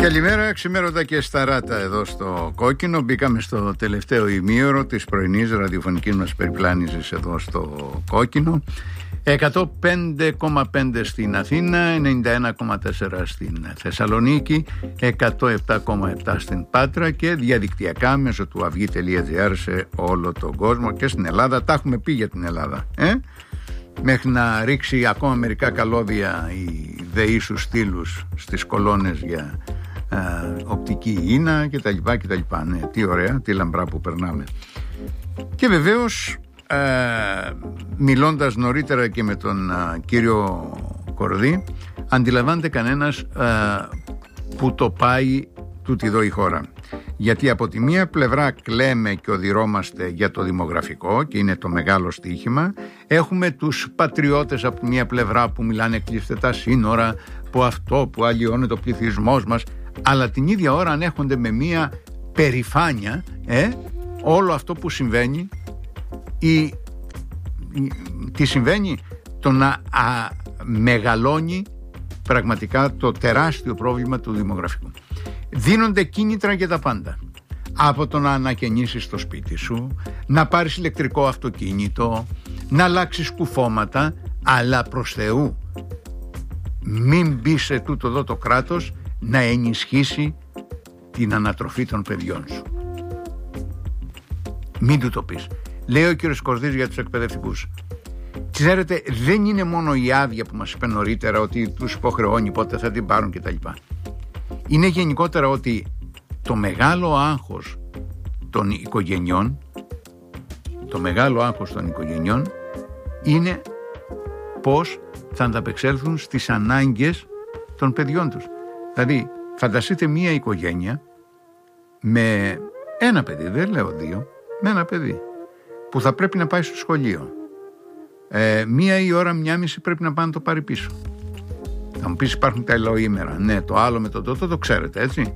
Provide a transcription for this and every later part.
Καλημέρα, ξημέρωτα και σταράτα εδώ στο Κόκκινο. Μπήκαμε στο τελευταίο ημίωρο της πρωινής ραδιοφωνικής μας περιπλάνησης εδώ στο Κόκκινο. 105,5 στην Αθήνα, 91,4 στην Θεσσαλονίκη, 107,7 στην Πάτρα και διαδικτυακά μέσω του avygi.gr σε όλο τον κόσμο και στην Ελλάδα. Τα έχουμε πει για την Ελλάδα, μέχρι να ρίξει ακόμα μερικά καλώδια οι ΔΕΗ στους στήλους στις κολόνες για οπτική ίνα κτλ. Ναι, τι ωραία, τι λαμπρά που περνάμε. Και βεβαίως μιλώντας νωρίτερα και με τον κύριο Κορδί, αντιλαμβάνεται κανένας που το πάει τούτη εδώ η χώρα. Γιατί από τη μία πλευρά κλαίμε και οδυρώμαστε για το δημογραφικό και είναι το μεγάλο στοίχημα. Έχουμε τους πατριώτες από τη μία πλευρά που μιλάνε κλείστε τα σύνορα, που αυτό που αλλοιώνεται ο πληθυσμός μας, αλλά την ίδια ώρα ανέχονται με μία περηφάνεια όλο αυτό που συμβαίνει τι συμβαίνει, το να μεγαλώνει πραγματικά το τεράστιο πρόβλημα του δημογραφικού. Δίνονται κίνητρα για τα πάντα. Από το να ανακαινήσεις το σπίτι σου, να πάρεις ηλεκτρικό αυτοκίνητο, να αλλάξεις κουφώματα, αλλά προς Θεού μην μπει σε τούτο εδώ το κράτος να ενισχύσει την ανατροφή των παιδιών σου. Μην του το πεις. Λέει ο κύριος Κορδής για τους εκπαιδευτικούς. Ξέρετε, δεν είναι μόνο η άδεια που μας είπε νωρίτερα ότι τους υποχρεώνει πότε θα την πάρουν κτλ. Είναι γενικότερα ότι το μεγάλο άγχος των οικογενειών είναι πώς θα ανταπεξέλθουν στις ανάγκες των παιδιών τους. Δηλαδή, φανταστείτε μία οικογένεια με ένα παιδί, δεν λέω δύο, με ένα παιδί που θα πρέπει να πάει στο σχολείο. Μία η ώρα, μία μισή πρέπει να πάει να το πάρει πίσω. Θα μου πεις υπάρχουν τα ελαιοήμερα. Ναι, το άλλο με το ξέρετε, έτσι.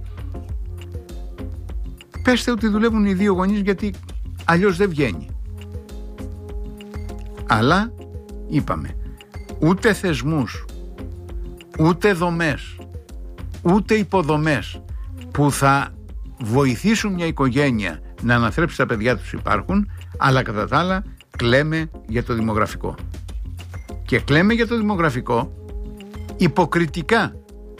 Πέστε ότι δουλεύουν οι δύο γονείς γιατί αλλιώς δεν βγαίνει. Αλλά είπαμε, ούτε θεσμούς, ούτε δομές, ούτε υποδομές που θα βοηθήσουν μια οικογένεια να αναθρέψει τα παιδιά τους υπάρχουν, αλλά κατά τα άλλα κλαίμε για το δημογραφικό. Και κλαίμε για το δημογραφικό υποκριτικά.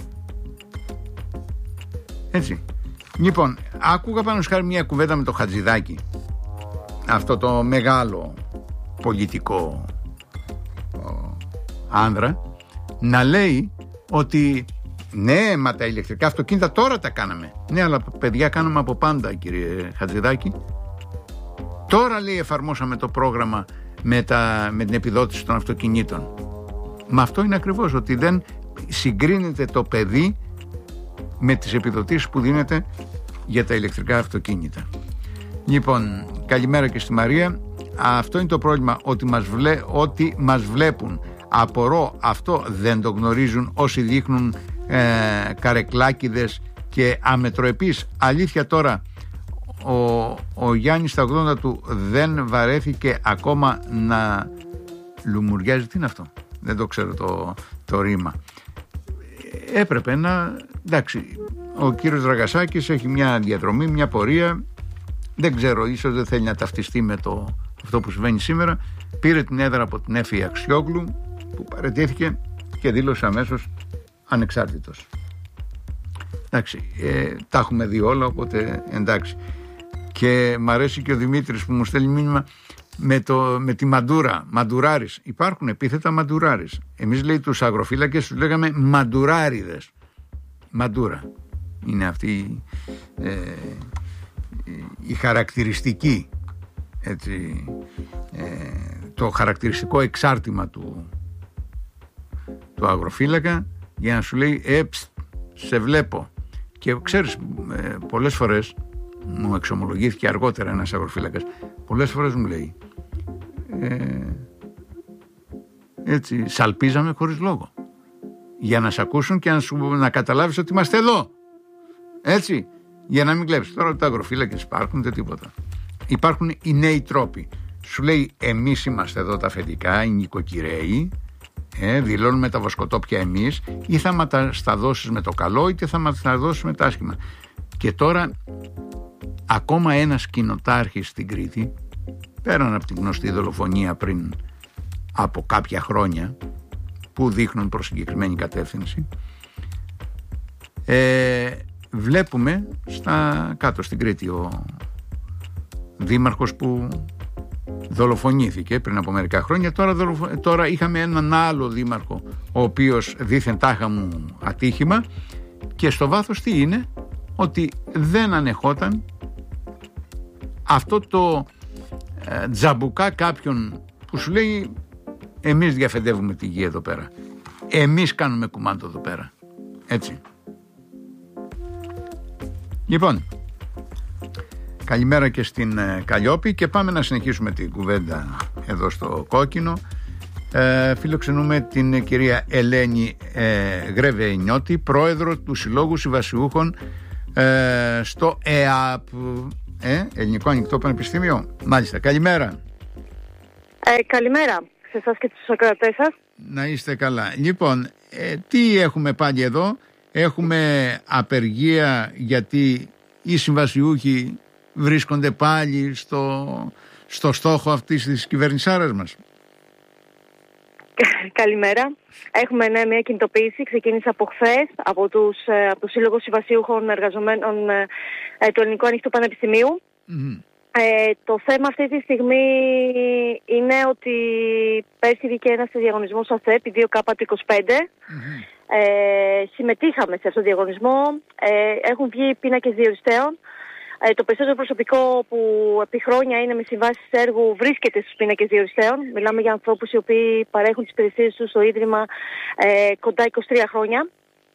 Έτσι. Λοιπόν, άκουγα πάνω σχάρι μια κουβέντα με το Χατζηδάκη, αυτό το μεγάλο πολιτικό άνδρα, να λέει ότι ναι, μα τα ηλεκτρικά αυτοκίνητα τώρα τα κάναμε. Ναι, αλλά παιδιά κάναμε από πάντα, κύριε Χατζηδάκη. Τώρα, λέει, εφαρμόσαμε το πρόγραμμα με την επιδότηση των αυτοκινήτων. Μα αυτό είναι ακριβώς, ότι δεν συγκρίνεται το παιδί με τις επιδοτήσεις που δίνεται για τα ηλεκτρικά αυτοκίνητα. Λοιπόν, καλημέρα και στη Μαρία. Αυτό είναι το πρόβλημα, ότι μας βλέπουν. Απορώ, αυτό δεν το γνωρίζουν όσοι δείχνουν καρεκλάκιδες και αμετροεπείς. Αλήθεια τώρα, ο Γιάννης στα 80 του δεν βαρέθηκε ακόμα να λουμουριάζει. Τι είναι αυτό? Δεν το ξέρω το ρήμα. Έπρεπε να... Εντάξει, ο κύριος Δραγασάκης έχει μια διαδρομή, μια πορεία. Δεν ξέρω, ίσως δεν θέλει να ταυτιστεί με αυτό που συμβαίνει σήμερα. Πήρε την έδρα από την Έφη Αξιόγλου που παραιτήθηκε και δήλωσε αμέσως ανεξάρτητος. Εντάξει, τα έχουμε δει όλα, οπότε εντάξει. Και μ' αρέσει και ο Δημήτρης που μου στέλνει μήνυμα με τη μαντούρα, μαντουράρης. Υπάρχουν επίθετα μαντουράρης. Εμείς, λέει, τους αγροφύλακες τους λέγαμε μαντουράριδες. Μαντούρα είναι αυτή η χαρακτηριστική, έτσι, το χαρακτηριστικό εξάρτημα του αγροφύλακα, για να σου λέει σε βλέπω. Και ξέρεις, πολλές φορές μου εξομολογήθηκε αργότερα ένας αγροφύλακας, πολλές φορές μου λέει έτσι, σαλπίζαμε χωρίς λόγο για να σε ακούσουν και να καταλάβεις ότι είμαστε εδώ, έτσι, για να μην κλέψεις. Τώρα τα αγροφύλακες υπάρχουν, δεν τίποτα. Υπάρχουν οι νέοι τρόποι. Σου λέει, εμείς είμαστε εδώ τα αφεντικά, οι νοικοκυρέοι, δηλώνουμε τα βοσκοτόπια εμείς, ή θα μας τα δώσεις με το καλό, είτε θα μας τα δώσεις με τα άσχημα. Και τώρα ακόμα ένας κοινοτάρχης στην Κρήτη, πέραν από την γνωστή δολοφονία πριν από κάποια χρόνια που δείχνουν προς συγκεκριμένη κατεύθυνση, βλέπουμε κάτω στην Κρήτη ο δήμαρχος που δολοφονήθηκε πριν από μερικά χρόνια. Τώρα είχαμε έναν άλλο δήμαρχο, ο οποίος δήθεν τάχα μου ατύχημα, και στο βάθος τι είναι? Ότι δεν ανεχόταν αυτό το τζαμπουκά κάποιον που σου λέει εμείς διαφεντεύουμε τη γη εδώ πέρα, εμείς κάνουμε κουμάντο εδώ πέρα, έτσι. Λοιπόν, καλημέρα και στην Καλλιόπη, και πάμε να συνεχίσουμε την κουβέντα εδώ στο Κόκκινο. Φιλοξενούμε την κυρία Ελένη Γρεβενιώτη, πρόεδρο του Συλλόγου Συμβασιούχων στο ΕΑΠ, Ελληνικό Ανοιχτό Πανεπιστήμιο. Μάλιστα, καλημέρα. Καλημέρα σε εσάς και τους ακροατές σας. Να είστε καλά. Λοιπόν, τι έχουμε πάλι εδώ? Έχουμε απεργία γιατί οι συμβασιούχοι βρίσκονται πάλι στο στόχο αυτής της κυβερνησάρας μας. Καλημέρα. Έχουμε μια κινητοποίηση, ξεκίνησε από χθες από το Σύλλογο Συμβασιούχων Εργαζομένων του Ελληνικού Ανοιχτού Πανεπιστημίου. Το θέμα αυτή τη στιγμή είναι ότι πέρσι βγήκε ένας διαγωνισμός ΑΣΕΠ, η 2K25. Συμμετείχαμε σε αυτόν τον διαγωνισμό. Έχουν βγει πίνακες διοριστέων. Το περισσότερο προσωπικό που επί χρόνια είναι με συμβάσεις έργου βρίσκεται στους πίνακες διοριστέων. Μιλάμε για ανθρώπους οι οποίοι παρέχουν τις υπηρεσίες τους στο Ίδρυμα κοντά 23 χρόνια.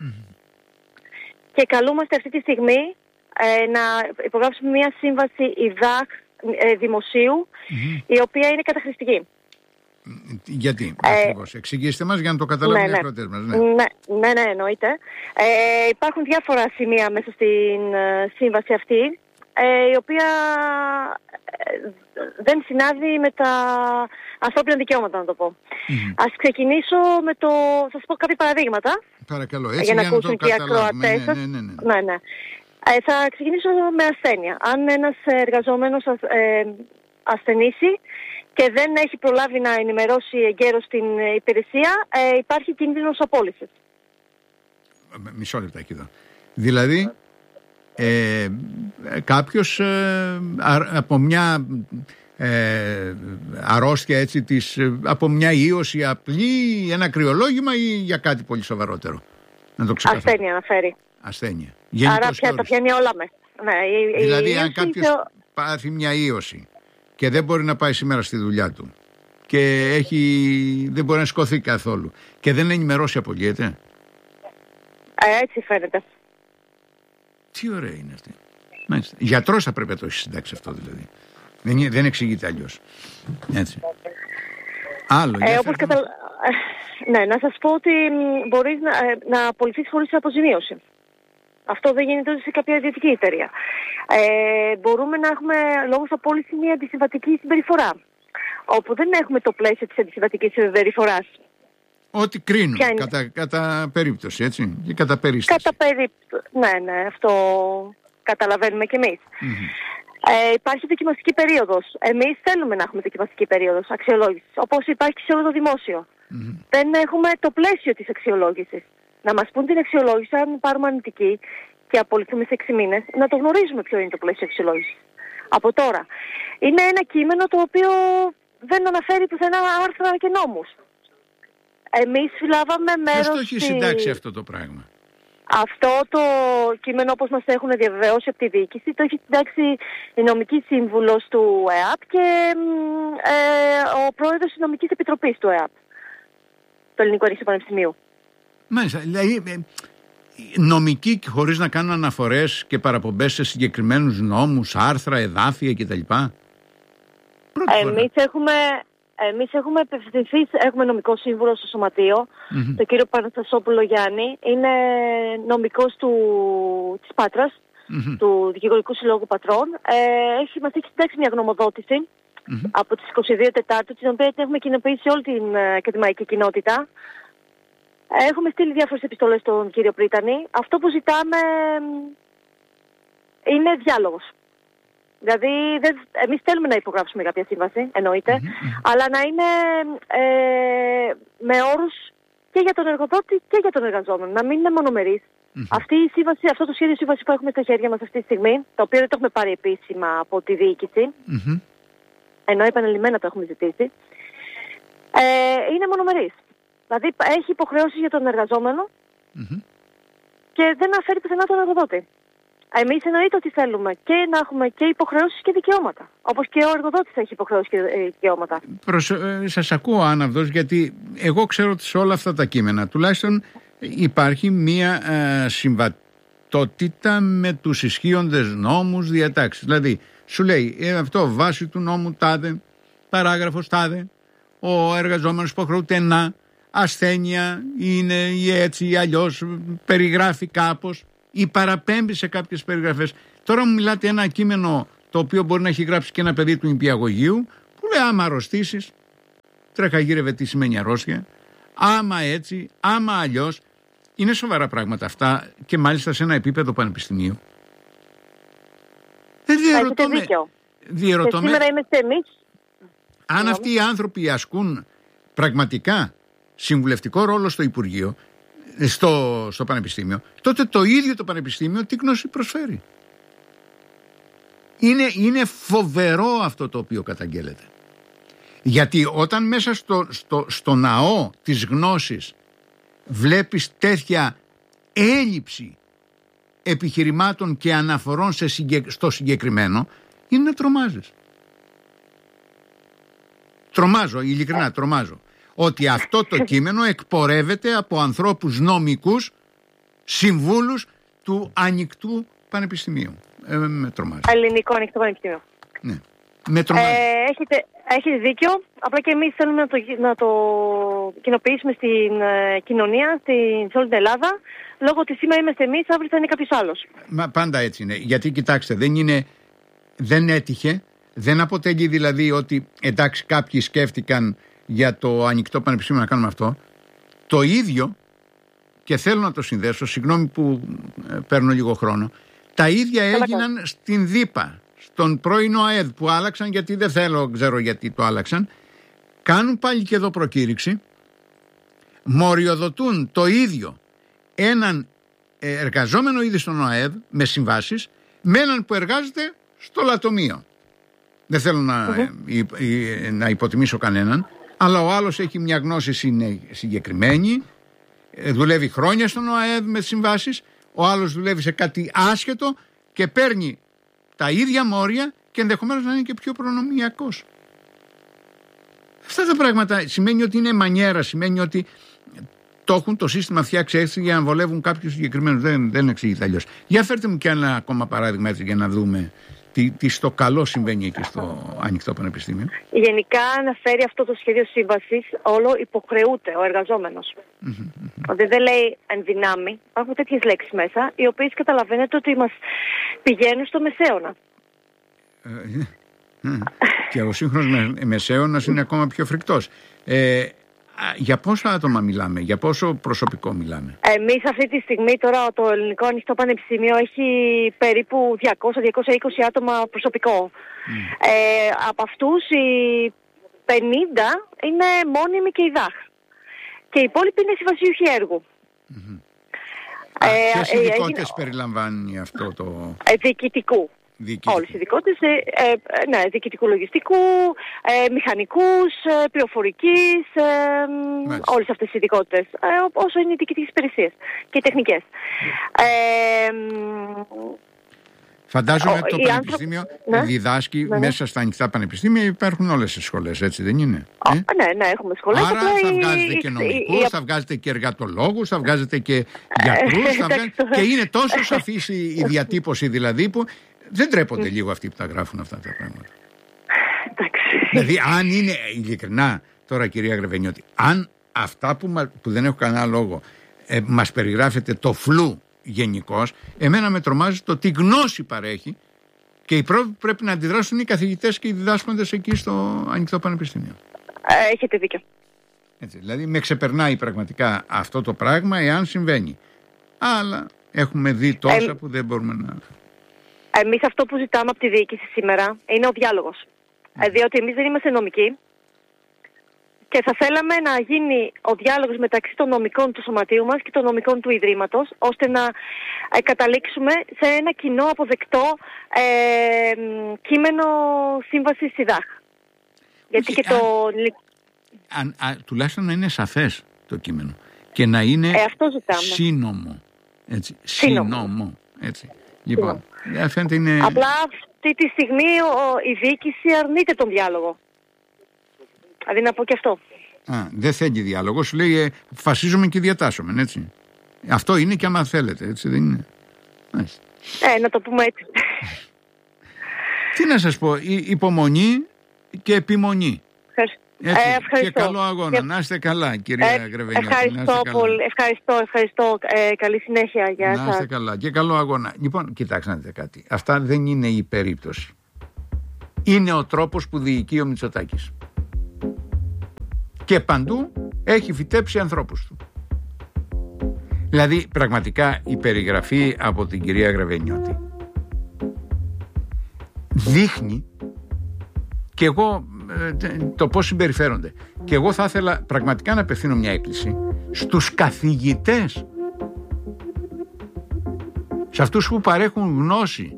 Και καλούμαστε αυτή τη στιγμή να υπογράψουμε μια σύμβαση ΙΔΑΧ δημοσίου, η οποία είναι καταχρηστική. Γιατί, ακριβώς? Εξηγήστε μας για να το καταλάβουν οι ακροατές μας. Ναι, εννοείται. Υπάρχουν διάφορα σημεία μέσα στην σύμβαση αυτή, η οποία δεν συνάδει με τα ανθρώπινα δικαιώματα, να το πω. Ας ξεκινήσω με θα σας πω κάποια παραδείγματα. Παρακαλώ, έτσι για να ακούσουν και οι ακροατές σας. Ναι. Θα ξεκινήσω με ασθένεια. Αν ένας εργαζόμενος ασθενήσει και δεν έχει προλάβει να ενημερώσει εγκαίρως την υπηρεσία, υπάρχει κίνδυνος απόλυσης. Μισό λεπτάκι εδώ. Δηλαδή, κάποιος από μια αρρώστια, έτσι, από μια ήλωση απλή, ένα κρυολόγημα, ή για κάτι πολύ σοβαρότερο? Να το ξεκαθαρίσω. Ασθένεια αναφέρει. Ασθένεια. Άρα πια τα πιάνει όλα με. Ναι, δηλαδή αν κάποιος πάθει μια ήλωση και δεν μπορεί να πάει σήμερα στη δουλειά του και δεν μπορεί να σηκωθεί καθόλου και δεν ενημερώσει, απολύεται? Έτσι φαίνεται. Τι ωραία είναι αυτή. Μάλιστα. Γιατρός θα πρέπει να το έχει συντάξει αυτό, δηλαδή. Δεν εξηγείται αλλιώς. Έτσι. Άλλο. Ναι, να σας πω ότι μπορείς να απολυθείς χωρίς αποζημίωση. Αυτό δεν γίνεται σε κάποια ιδιωτική εταιρεία. Μπορούμε να έχουμε λόγω απόλυση μια αντισυμβατική συμπεριφορά, όπου δεν έχουμε το πλαίσιο της αντισυμβατικής συμπεριφοράς. Ό,τι κρίνουν, κατά περίπτωση, έτσι, και κατά περίσταση. Ναι, αυτό καταλαβαίνουμε κι εμείς. Υπάρχει δοκιμαστική περίοδος. Εμείς θέλουμε να έχουμε δοκιμαστική περίοδος αξιολόγησης, όπως υπάρχει σε όλο το δημόσιο. Δεν έχουμε το πλαίσιο της αξιολόγησης. Να μας πούν την αξιολόγηση, αν πάρουμε αρνητική και απολυθούμε σε 6 μήνες, να το γνωρίζουμε ποιο είναι το πλαίσιο αξιολόγησης. Από τώρα. Είναι ένα κείμενο το οποίο δεν αναφέρει πουθενά άρθρα και νόμους. Εμείς λάβαμε μέρος. Ποιος το έχει συντάξει αυτό το πράγμα? Αυτό το κείμενο, όπως μας έχουν διαβεβαιώσει από τη διοίκηση, το έχει συντάξει η νομική σύμβουλος του ΕΑΠ και ο πρόεδρος της νομικής επιτροπής του ΕΑΠ, του Ελληνικού Ανοιχτού Πανεπιστημίου. Μάλιστα, δηλαδή νομικοί χωρίς να κάνουν αναφορές και παραπομπές σε συγκεκριμένους νόμους, άρθρα, εδάφια κτλ. Εμείς έχουμε απευθυνθεί, έχουμε νομικό σύμβουλο στο Σωματείο, τον κύριο Παναθασόπουλο Γιάννη, είναι νομικός της Πάτρας, του Δικηγορικού Συλλόγου Πατρών. Μας έχει συντάξει μια γνωμοδότηση από τις 22 Τετάρτου, την οποία την έχουμε κοινοποιήσει όλη την ακαδημαϊκή κοινότητα. Έχουμε στείλει διάφορες επιστολές στον κύριο Πρίτανη. Αυτό που ζητάμε είναι διάλογος. Δηλαδή, εμείς θέλουμε να υπογράψουμε κάποια σύμβαση, εννοείται, αλλά να είναι με όρους και για τον εργοδότη και για τον εργαζόμενο. Να μην είναι μονομερής. Αυτή η σύμβαση, αυτό το σχέδιο σύμβαση που έχουμε στα χέρια μας αυτή τη στιγμή, το οποίο δεν το έχουμε πάρει επίσημα από τη διοίκηση, ενώ επανειλημμένα το έχουμε ζητήσει, είναι μονομερής. Δηλαδή, έχει υποχρεώσεις για τον εργαζόμενο και δεν αναφέρει πουθενά τον εργοδότη. Εμείς εννοείται ότι θέλουμε και να έχουμε και υποχρεώσεις και δικαιώματα. Όπως και ο εργοδότης έχει υποχρεώσεις και δικαιώματα. Σας ακούω άναυδος, γιατί εγώ ξέρω ότι σε όλα αυτά τα κείμενα τουλάχιστον υπάρχει μία συμβατότητα με τους ισχύοντες νόμους, διατάξεις. Δηλαδή σου λέει αυτό βάσει του νόμου τάδε, παράγραφος τάδε, ο εργαζόμενος υποχρεούται να, ασθένεια είναι ή έτσι ή αλλιώς, περιγράφει κάπως ή παραπέμπει σε κάποιες περιγραφές. Τώρα μου μιλάτε ένα κείμενο το οποίο μπορεί να έχει γράψει και ένα παιδί του νηπιαγωγείου, που λέει άμα αρρωστήσεις, τρέχα γύρευε τι σημαίνει αρρώστια, άμα έτσι, άμα αλλιώς. Είναι σοβαρά πράγματα αυτά και μάλιστα σε ένα επίπεδο πανεπιστημίου. Δεν διερωτώ με. Σήμερα είμαστε εμείς. Αν αυτοί οι άνθρωποι ασκούν πραγματικά συμβουλευτικό ρόλο στο Υπουργείο, στο Πανεπιστήμιο, τότε το ίδιο το Πανεπιστήμιο τι γνώση προσφέρει. Είναι φοβερό αυτό το οποίο καταγγέλλεται. Γιατί όταν μέσα στο ναό της γνώσης βλέπεις τέτοια έλλειψη επιχειρημάτων και αναφορών στο συγκεκριμένο, είναι να τρομάζεις. Τρομάζω, ειλικρινά τρομάζω, ότι αυτό το κείμενο εκπορεύεται από ανθρώπους νομικούς, συμβούλους του Ανοιχτού Πανεπιστημίου. Με τρομάζει. Ελληνικό Ανοιχτό Πανεπιστημίο. Ναι. Με τρομάζει. Έχετε δίκιο. Απλά και εμείς θέλουμε να το κοινοποιήσουμε στην κοινωνία, σε όλη την Ελλάδα. Λόγω ότι σήμερα είμαστε εμείς, αύριο θα είναι κάποιος άλλος. Μα πάντα έτσι είναι. Γιατί κοιτάξτε, δεν έτυχε. Δεν αποτελεί δηλαδή ότι εντάξει κάποιοι σκέφτηκαν για το Ανοιχτό Πανεπιστήμιο να κάνουμε αυτό. Το ίδιο, και θέλω να το συνδέσω, συγγνώμη που παίρνω λίγο χρόνο, τα ίδια έγιναν στην ΔΥΠΑ, στον πρώην ΟΑΕΔ που άλλαξαν, γιατί δεν ξέρω γιατί το άλλαξαν. Κάνουν πάλι και εδώ προκήρυξη, μοριοδοτούν το ίδιο έναν εργαζόμενο ήδη στον ΟΑΕΔ με συμβάσεις με έναν που εργάζεται στο λατομείο. Δεν θέλω να υποτιμήσω κανέναν, αλλά ο άλλος έχει μια γνώση συγκεκριμένη, δουλεύει χρόνια στον ΟΑΕΔ με συμβάσεις, ο άλλος δουλεύει σε κάτι άσχετο και παίρνει τα ίδια μόρια και ενδεχομένως να είναι και πιο προνομιακός. Αυτά τα πράγματα σημαίνει ότι είναι μανιέρα, σημαίνει ότι το έχουν το σύστημα φτιάξει έτσι για να βολεύουν κάποιους συγκεκριμένους. Δεν εξηγείται αλλιώς. Για φέρτε μου και ένα ακόμα παράδειγμα έτσι για να δούμε τι στο καλό συμβαίνει εκεί στο Ανοιχτό Πανεπιστήμιο. Γενικά αναφέρει αυτό το σχέδιο σύμβασης, όλο υποχρεούται ο εργαζόμενος. Δηλαδή δεν λέει εν δυνάμει. Υπάρχουν τέτοιες λέξεις μέσα, οι οποίες καταλαβαίνετε ότι μας πηγαίνουν στο μεσαίωνα. Και ο σύγχρονος μεσαίωνας είναι ακόμα πιο φρικτός. Για πόσα άτομα μιλάμε, για πόσο προσωπικό μιλάμε? Εμείς αυτή τη στιγμή τώρα το Ελληνικό Ανοιχτό Πανεπιστήμιο έχει περίπου 200-220 άτομα προσωπικό. Από αυτούς οι 50 είναι μόνιμοι και οι ΔΑΧ. Και οι υπόλοιποι είναι συμβασιούχοι έργου. Ποιες ειδικότητες περιλαμβάνει αυτό το... Διοικητικού. Όλες οι ειδικότητες, διοικητικού λογιστικού, μηχανικούς, πληροφορικής, όλες αυτές οι ειδικότητες, όσο είναι οι διοικητικές υπηρεσίες και οι τεχνικές. Φαντάζομαι το Πανεπιστήμιο διδάσκει μέσα στα ανοιχτά πανεπιστήμια, υπάρχουν όλες οι σχολές, έτσι δεν είναι? Ναι, έχουμε σχολές. Άρα θα βγάζετε και νομικούς, θα βγάζετε και εργατολόγους, θα βγάζετε και γιατρούς, και είναι τόσο σαφής η διατύπωση δηλαδή που δεν τρέπονται λίγο αυτοί που τα γράφουν αυτά τα πράγματα. Δηλαδή αν είναι ειλικρινά τώρα, κυρία Γρεβενιώτη, αν αυτά που δεν έχω κανένα λόγο μας περιγράφεται το φλου γενικώς, εμένα με τρομάζει το τι γνώση παρέχει Και οι πρώτοι που πρέπει να αντιδράσουν είναι οι καθηγητές και οι διδάσκοντες εκεί στο Ανοιχτό Πανεπιστήμιο. Έχετε δίκιο. Έτσι, δηλαδή με ξεπερνάει πραγματικά αυτό το πράγμα εάν συμβαίνει. Αλλά έχουμε δει τόσα που δεν μπορούμε να... Εμείς αυτό που ζητάμε από τη διοίκηση σήμερα είναι ο διάλογος. Διότι εμείς δεν είμαστε νομικοί και θα θέλαμε να γίνει ο διάλογος μεταξύ των νομικών του σωματείου μας και των νομικών του Ιδρύματος, ώστε να καταλήξουμε σε ένα κοινό αποδεκτό κείμενο σύμβασης ΣΥΔΑΧ. Γιατί και τουλάχιστον να είναι σαφές το κείμενο και να είναι σύνομο. Έτσι, σύνομο. Έτσι. Λοιπόν, φαίνεται είναι... Απλά αυτή τη στιγμή η διοίκηση αρνείται τον διάλογο. Δηλαδή να πω και αυτό. Δεν θέλει διάλογο, σου λέει αποφασίζουμε και διατάσσουμε, έτσι. Αυτό είναι και άμα θέλετε, έτσι δεν είναι? Να το πούμε έτσι. Τι να σας πω, υπομονή και επιμονή. Ευχαριστώ. Και καλό αγώνα. Να είστε καλά, κυρία Γρεβενιώτη. Ευχαριστώ πολύ. Ευχαριστώ. Καλή συνέχεια. Γεια σας. Να είστε καλά και καλό αγώνα. Λοιπόν, κοιτάξτε να δείτε κάτι. Αυτά δεν είναι η περίπτωση. Είναι ο τρόπος που διοικεί ο Μητσοτάκης. Και παντού έχει φυτέψει ανθρώπους του. Δηλαδή, πραγματικά η περιγραφή από την κυρία Γρεβενιώτη δείχνει και εγώ το πώς συμπεριφέρονται. Και εγώ θα ήθελα πραγματικά να απευθύνω μια έκκληση στους καθηγητές, σε αυτούς που παρέχουν γνώση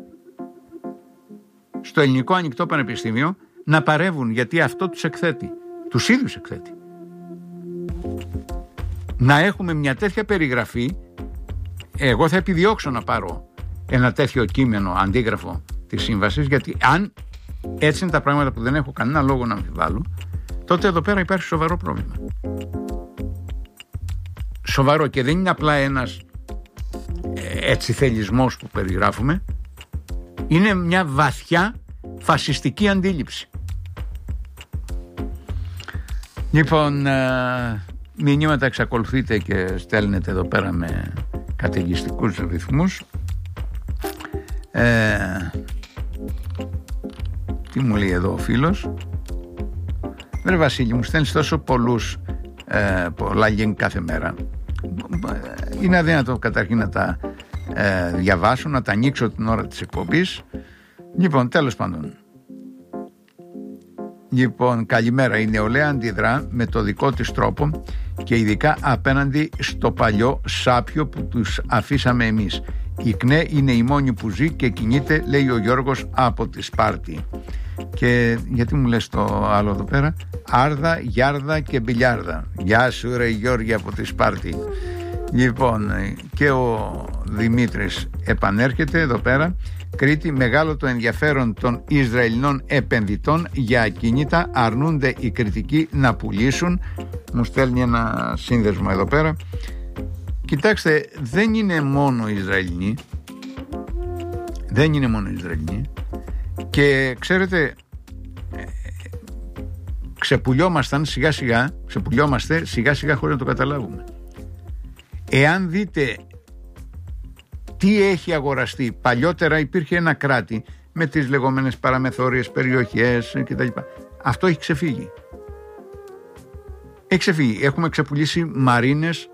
στο Ελληνικό Ανοιχτό Πανεπιστήμιο, να παρεύουν, γιατί αυτό τους εκθέτει, τους ίδιους εκθέτει. Να έχουμε μια τέτοια περιγραφή. Εγώ θα επιδιώξω να πάρω ένα τέτοιο κείμενο, αντίγραφο της σύμβασης, γιατί αν έτσι είναι τα πράγματα, που δεν έχω κανένα λόγο να αμφιβάλλω, τότε εδώ πέρα υπάρχει σοβαρό πρόβλημα. Σοβαρό, και δεν είναι απλά ένας έτσι θελισμός που περιγράφουμε. Είναι μια βαθιά φασιστική αντίληψη. Λοιπόν, μηνύματα εξακολουθείτε και στέλνετε εδώ πέρα με καταιγιστικούς ρυθμούς. Τι μου λέει εδώ ο φίλος? Βρε Βασίλη, μου στέλνεις τόσο πολλά link κάθε μέρα. Είναι αδύνατο καταρχήν να τα διαβάσω, να τα ανοίξω την ώρα της εκπομπής. Λοιπόν, τέλος πάντων. Λοιπόν, καλημέρα. Η νεολαία αντιδρά με το δικό της τρόπο και ειδικά απέναντι στο παλιό σάπιο που τους αφήσαμε εμείς. Η ΚΝΕ είναι η μόνη που ζει και κινείται, λέει ο Γιώργος από τη Σπάρτη. Και γιατί μου λες το άλλο εδώ πέρα? Άρδα, Γιάρδα και Μπιλιάρδα. Γεια σου ρε Γιώργη από τη Σπάρτη. Λοιπόν, και ο Δημήτρης επανέρχεται εδώ πέρα. Κρήτη, μεγάλο το ενδιαφέρον των Ισραηλινών επενδυτών για ακίνητα, αρνούνται οι κριτικοί να πουλήσουν. Μου στέλνει ένα σύνδεσμο εδώ πέρα. Κοιτάξτε, δεν είναι μόνο οι Ισραηλινοί. Δεν είναι μόνο οι Ισραηλινοί. Και ξέρετε, ξεπουλιόμαστε σιγά σιγά χωρίς να το καταλάβουμε. Εάν δείτε τι έχει αγοραστεί, παλιότερα υπήρχε ένα κράτη με τις λεγόμενες παραμεθόριες περιοχές κτλ. Αυτό έχει ξεφύγει. Έχει ξεφύγει. Έχουμε ξεπουλήσει μαρίνες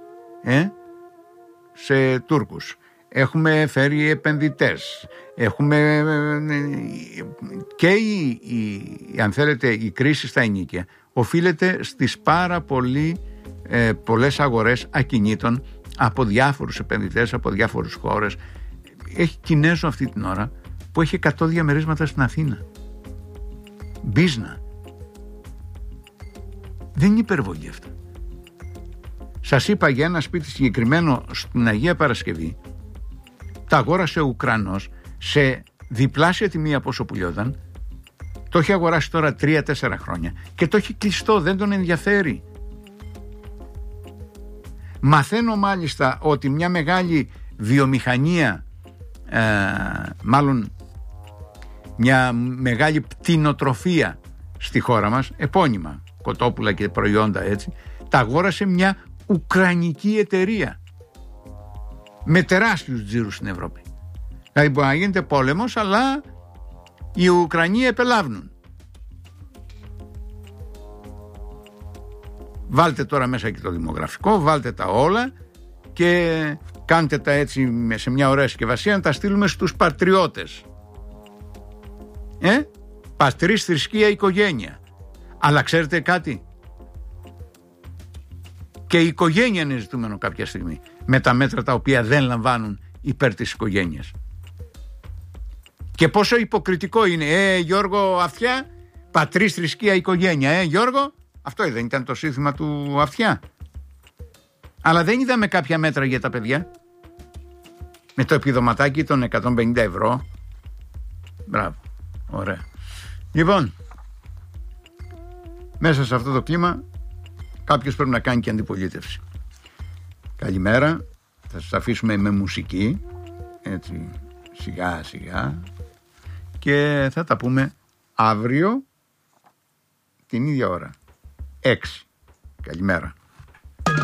σε Τούρκους. Έχουμε φέρει επενδυτές. Έχουμε και αν θέλετε η κρίση στα ενοίκια οφείλεται στις πάρα πολλές αγορές ακινήτων από διάφορους επενδυτές, από διάφορες χώρες. Έχει Κινέζο αυτή την ώρα που έχει 100 διαμερίσματα στην Αθήνα. Μπίζνα. Δεν είναι υπερβολή αυτά. Σας είπα για ένα σπίτι συγκεκριμένο στην Αγία Παρασκευή. Τα αγόρασε ο Ουκρανός σε διπλάσια τιμή από όσο πουλιόταν. Το έχει αγοράσει τώρα 3-4 χρόνια και το έχει κλειστό, δεν τον ενδιαφέρει. Μαθαίνω μάλιστα ότι μια μεγάλη βιομηχανία, μάλλον μια μεγάλη πτηνοτροφία στη χώρα μας, επώνυμα, κοτόπουλα και προϊόντα έτσι, τα αγόρασε μια ουκρανική εταιρεία με τεράστιους τζίρους στην Ευρώπη. Δηλαδή μπορεί να γίνεται πόλεμος, αλλά οι Ουκρανοί επελάβνουν. Βάλτε τώρα μέσα και το δημογραφικό, βάλτε τα όλα και κάντε τα έτσι σε μια ωραία συσκευασία, να τα στείλουμε στους πατριώτες. Πατρίς, θρησκεία, οικογένεια. Αλλά ξέρετε κάτι? Και η οικογένεια είναι ζητούμενο κάποια στιγμή, με τα μέτρα τα οποία δεν λαμβάνουν υπέρ της οικογένειας. Και πόσο υποκριτικό είναι. Γιώργο Αυτιά, πατρίς, θρησκεία, οικογένεια. Γιώργο, αυτό δεν ήταν το σύνθημα του Αυτιά? Αλλά δεν είδαμε κάποια μέτρα για τα παιδιά. Με το επιδοματάκι των 150 ευρώ. Μπράβο, ωραία. Λοιπόν, μέσα σε αυτό το κλίμα κάποιος πρέπει να κάνει και αντιπολίτευση. Καλημέρα. Θα σας αφήσουμε με μουσική, έτσι σιγά σιγά, και θα τα πούμε αύριο την ίδια ώρα, 6. Καλημέρα.